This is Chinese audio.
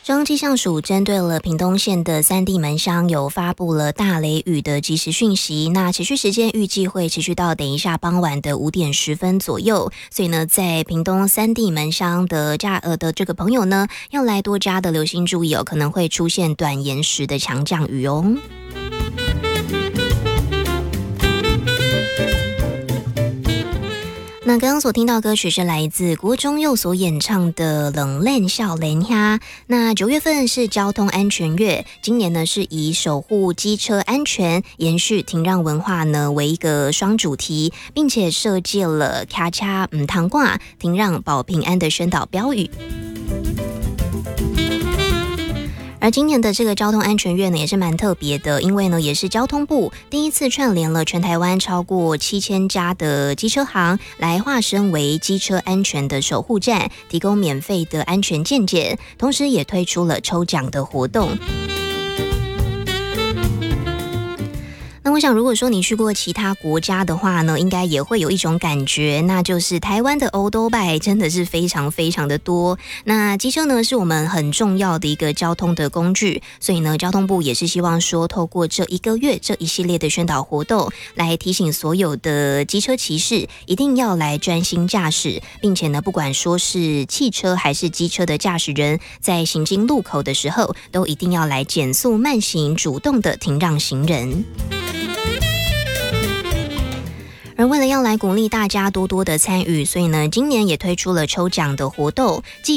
中央气象署针对了屏东县的3地门乡有发布了大雷雨的即时讯息，那持续时间预计会持续到等一下傍晚的5点10分左右，所以呢，在屏东3地门乡的这个朋友呢，要来多加的留心注意哦，可能会出现短延时的强降雨哦。那刚刚所听到歌曲是来自国中佑所演唱的《冷恋少年呀》。那9月份是交通安全月，今年呢是以守护机车安全、延续停让文化呢为一个双主题，并且设计了卡恰糖挂停让保平安的宣导标语。而今年的这个交通安全月呢，也是蛮特别的，因为呢，也是交通部第一次串联了全台湾超过7000家的机车行，来化身为机车安全的守护站，提供免费的安全健检，同时也推出了抽奖的活动。那我想如果说你去过其他国家的话呢，应该也会有一种感觉，那就是台湾的欧兜拜真的是非常非常的多。那机车呢是我们很重要的一个交通的工具，所以呢交通部也是希望说透过这1个月这一系列的宣导活动，来提醒所有的机车骑士一定要来专心驾驶，并且呢不管说是汽车还是机车的驾驶人，在行经路口的时候都一定要来减速慢行，主动的停让行人。而为了要来鼓励大家多多的参与，所以呢，今年也推出了抽奖的活动，